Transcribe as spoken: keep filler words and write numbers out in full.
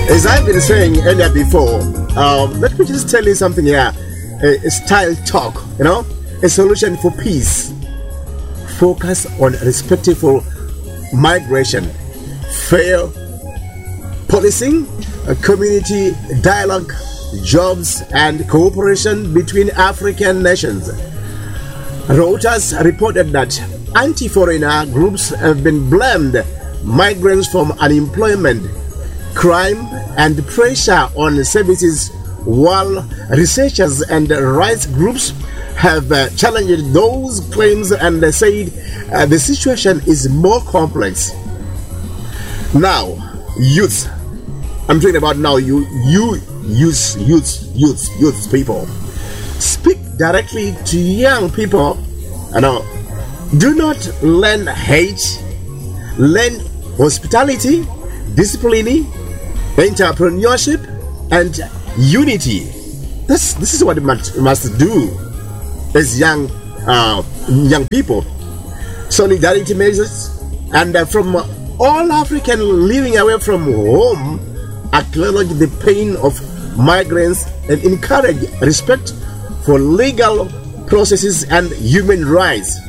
As I've been saying earlier before, um, let me just tell you something here. A, a style talk, you know, a solution for peace. Focus on respectful migration, fair policing, community dialogue, jobs, and cooperation between African nations. Reuters reported that anti-foreigner groups have been blamed migrants from unemployment, crime, and pressure on services, while researchers and rights groups have uh, challenged those claims and uh, said uh, the situation is more complex. Now, youth. I'm talking about now you, you, youth, youth, youth, youth people. Speak directly to young people. You know, do not learn hate, learn hospitality, discipline, entrepreneurship, and unity. This this is what we must, must do as young uh, young people. Solidarity measures, and uh, from all African living away from home, acknowledge the pain of migrants and encourage respect for legal processes and human rights.